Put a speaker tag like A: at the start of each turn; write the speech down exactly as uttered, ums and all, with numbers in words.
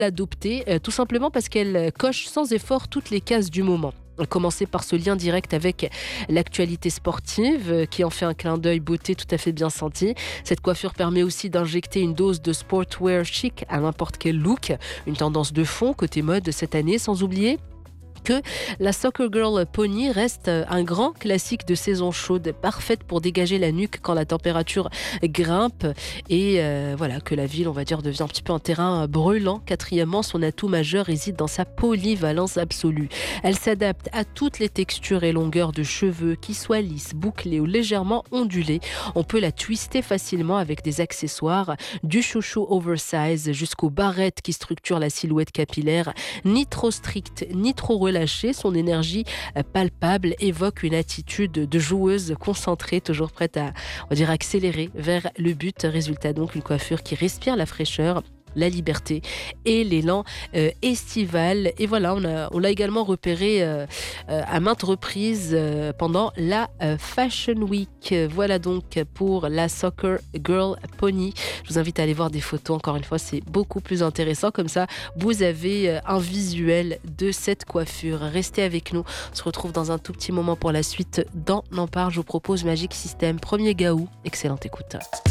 A: l'adopter, euh, tout simplement parce qu'elle coche sans effort toutes les cases du moment. Commencer par ce lien direct avec l'actualité sportive euh, qui en fait un clin d'œil beauté tout à fait bien senti. Cette coiffure permet aussi d'injecter une dose de sportwear chic à n'importe quel look, une tendance de fond côté mode cette année, sans oublier que la Soccer Girl Pony reste un grand classique de saison chaude, parfaite pour dégager la nuque quand la température grimpe et euh, voilà que la ville, on va dire, devient un petit peu un terrain brûlant. Quatrièmement, son atout majeur réside dans sa polyvalence absolue. Elle s'adapte à toutes les textures et longueurs de cheveux, qu'ils soient lisses, bouclés ou légèrement ondulés. On peut la twister facilement avec des accessoires, du chouchou oversize jusqu'aux barrettes qui structurent la silhouette capillaire. Ni trop stricte, ni trop relâchée, son énergie palpable évoque une attitude de joueuse concentrée, toujours prête à, on va dire, accélérer vers le but. Résultat donc, une coiffure qui respire la fraîcheur, la liberté et l'élan euh, estival. Et voilà, on, a, on l'a également repéré euh, euh, à maintes reprises euh, pendant la euh, Fashion Week. Voilà donc pour la Soccer Girl Pony. Je vous invite à aller voir des photos. Encore une fois, c'est beaucoup plus intéressant. Comme ça, vous avez euh, un visuel de cette coiffure. Restez avec nous. On se retrouve dans un tout petit moment pour la suite dans N'en parle. Je vous propose Magic System, premier Gaou. Excellente écoute.